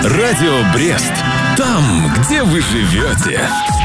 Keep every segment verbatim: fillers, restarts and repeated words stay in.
Радио Брест. Там, где вы живете.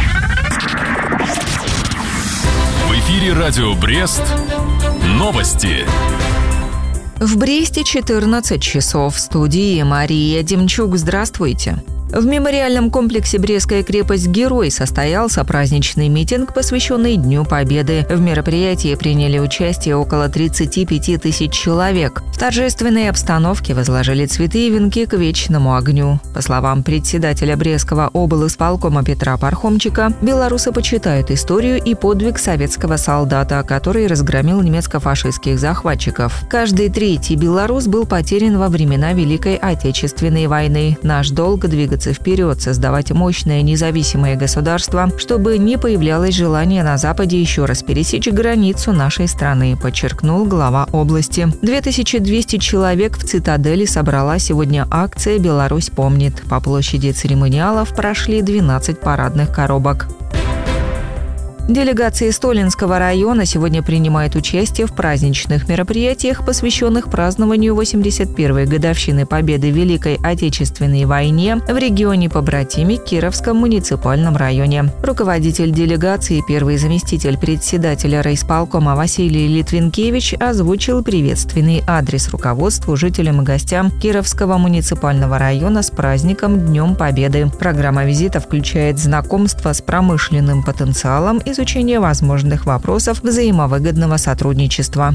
В эфире Радио Брест. Новости. В Бресте четырнадцать часов. В студии Мария Демчук. Здравствуйте. В мемориальном комплексе «Брестская крепость-герой» состоялся праздничный митинг, посвященный Дню Победы. В мероприятии приняли участие около тридцати пяти тысяч человек. В торжественной обстановке возложили цветы и венки к вечному огню. По словам председателя Брестского облисполкома Петра Пархомчика, белорусы почитают историю и подвиг советского солдата, который разгромил немецко-фашистских захватчиков. Каждый третий белорус был потерян во времена Великой Отечественной войны. Наш долг – двигаться вперед, создавать мощное независимое государство, чтобы не появлялось желание на Западе еще раз пересечь границу нашей страны, подчеркнул глава области. две тысячи двести человек в цитадели собрала сегодня акция «Беларусь помнит». По площади церемониалов прошли двенадцать парадных коробок. Делегация Столинского района сегодня принимает участие в праздничных мероприятиях, посвященных празднованию восемьдесят первой годовщины победы в Великой Отечественной войне в регионе-побратиме Кировском муниципальном районе. Руководитель делегации, первый заместитель председателя райисполкома Василий Литвинкевич озвучил приветственный адрес руководству, жителям и гостям Кировского муниципального района с праздником Днем Победы. Программа визита включает знакомство с промышленным потенциалом и изучение возможных вопросов взаимовыгодного сотрудничества.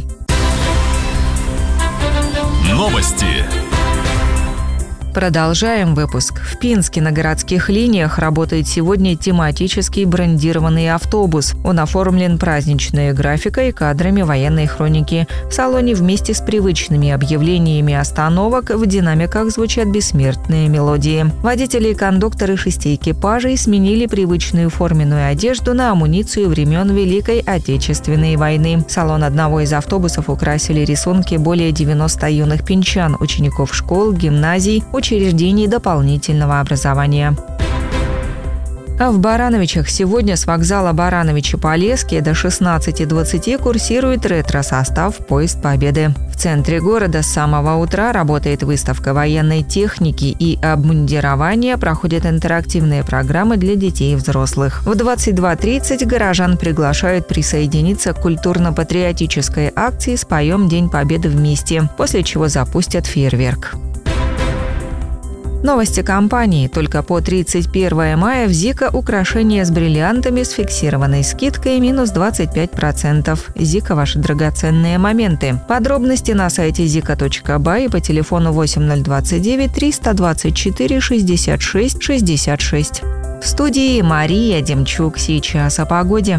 Новости. Продолжаем выпуск. В Пинске на городских линиях работает сегодня тематический брендированный автобус. Он оформлен праздничной графикой и кадрами военной хроники. В салоне вместе с привычными объявлениями остановок в динамиках звучат бессмертные мелодии. Водители и кондукторы шести экипажей сменили привычную форменную одежду на амуницию времен Великой Отечественной войны. Салон одного из автобусов украсили рисунки более девяноста юных пинчан, учеников школ, гимназий, учреждений дополнительного образования. А в Барановичах сегодня с вокзала Барановичи-Полесские до шестнадцати двадцати курсирует ретро-состав «Поезд Победы». В центре города с самого утра работает выставка военной техники и обмундирования, проходят интерактивные программы для детей и взрослых. В двадцать два тридцать горожан приглашают присоединиться к культурно-патриотической акции «Споем День Победы вместе», после чего запустят фейерверк. Новости компании. Только по тридцать первое мая в Зика украшения с бриллиантами с фиксированной скидкой минус двадцать пять процентов. Зика – ваши драгоценные моменты. Подробности на сайте зика точка бай и по телефону восемь ноль двадцать девять триста двадцать четыре шестьдесят шесть шестьдесят шесть. В студии Мария Демчук. Сейчас о погоде.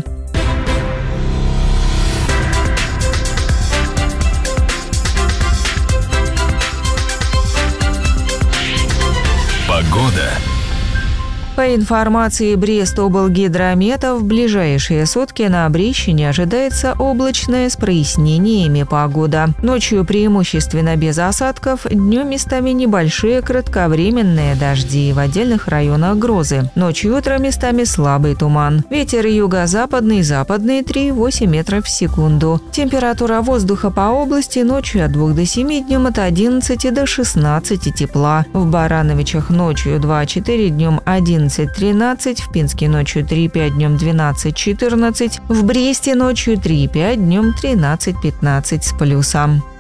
Погода. По информации Брестоблгидромета, в ближайшие сутки на Брещине ожидается облачная с прояснениями погода. Ночью преимущественно без осадков, днем местами небольшие кратковременные дожди, в отдельных районах грозы. Ночью и утром местами слабый туман. Ветер юго-западный, западный три-восемь метров в секунду. Температура воздуха по области ночью от двух до семи, днем от одиннадцати до шестнадцати тепла. В Барановичах ночью два-четыре, днем один тринадцать, в Пинске ночью три-пять, днем двенадцать-четырнадцать, в Бресте ночью три-пять, днем тринадцать-пятнадцать с плюсом.